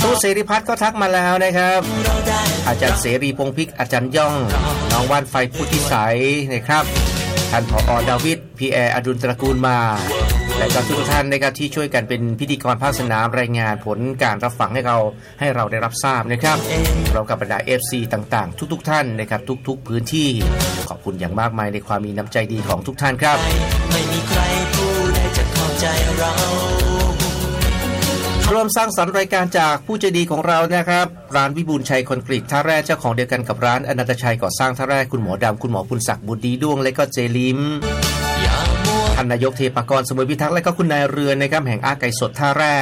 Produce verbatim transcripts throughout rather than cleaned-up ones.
ตู้เสรีพัฒน์ก็ทักมาแล้วนะครับอาจารย์เสรีพงษ์พิกอาจารย์ย่องน้องว่านไฟพุทธิสัยนะครับท่านผอ.ดาวิดพีแอร์อดุลตระกูลมาและก็ทุกท่านนะครับที่ช่วยกันเป็นพิธีกรภาคสนามรายงานผลการรับฟังให้เราให้เราได้รับทราบนะครับเรากับบรรดา เอฟ ซี ต่างๆทุกๆท่านนะครับทุกๆพื้นที่ขอบคุณอย่างมากมายในความมีน้ำใจดีของทุกท่านครับไม่มีใครผู้ใดจะเข้าใจเราร่วมสร้างสรรค์รายการจากผู้ใจดีของเรานะครับร้านวิบูลย์ชัยคอนกรีตท่าแร่เจ้าของเดียวกันกับร้านอนันตชัยก่อสร้างท่าแร่คุณหมอดำคุณหมอปุณศักดิ์บุตรดีด้วงและก็เจลิมท่านนายกเทปกรสมุยพิทักษ์และก็คุณนายเรือนนะครับแห่งอาไก่สดท่าแร่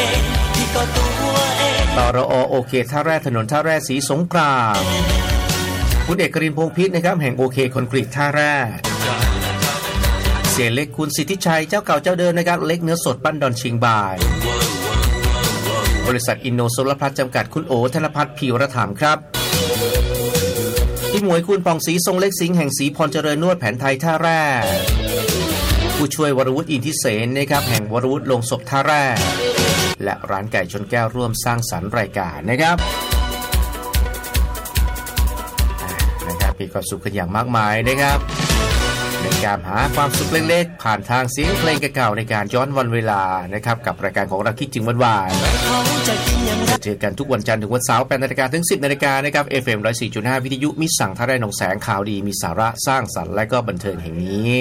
ตรอโอเคท่าแร่ถนนท่าแร่สีสงครามคุณเอกรินพงษ์พิษนะครับแห่งโอเคคอนกรีตท่าแร่เสียเล็กคุณสิทธิชัยเจ้าเก่าเจ้าเดิมนะครับเล็กเนื้อสดบ้านดอนเชียงบ่ายบริษัทอินโนโซลพลัสจำกัดคุณโอธนพัฒน์ผิวระถามครับพี่หมวยคุณปองศรีทรงเล็กสิงห์แห่งศรีพรเจริญนวดแผนไทยท่าแร่ผู้ช่วยวรวุฒิอินทิเสนนะครับแห่งวรวุฒิโรงศพท่าแร่และร้านไก่ชนแก้วร่วมสร้างสรรค์รายการนะครับนะครับมีความสุขกันอย่างมากมายนะครับในการหาความสุขเล็กๆผ่านทางเสียงเพลงเก่าๆในการย้อนวันเวลานะครับกับรายการของเราคิดจริงวันวานเจอกันทุกวันจันทร์ถึงวันเสาร์แปดนาฬิกาถึงสิบนาฬิกานะครับ เอฟ เอ็ม หนึ่งร้อยสี่จุดห้า วิทยุมิตรสั่งท่าแร่หนองแสงข่าวดีมีสาระสร้างสรรค์และก็บันเทิงแห่งนี้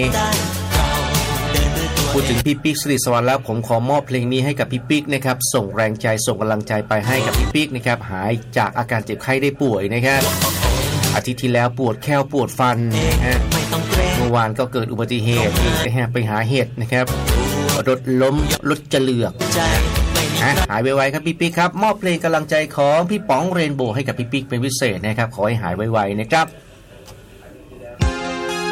พูดถึงพี่ปิ๊กสิริสวรรค์แล้วผมขอมอบเพลงนี้ให้กับพี่ปิ๊กนะครับส่งแรงใจส่งกำลังใจไปให้กับพี่ปิ๊กนะครับหายจากอาการเจ็บไข้ได้ป่วยนะครับอาทิตย์ที่แล้วปวดแข้วปวดฟันนะฮะเมื่อวานก็เกิดอุบัติเหตุนะฮะไปหาเห็ดนะครับรถล้มรถจะเลือกหายไวๆครับพี่ปิ๊กครับมอบเพลงกำลังใจของพี่ป๋องเรนโบว์ให้กับพี่ปิ๊กเป็นพิเศษนะครับขอให้หายไวๆนะครับ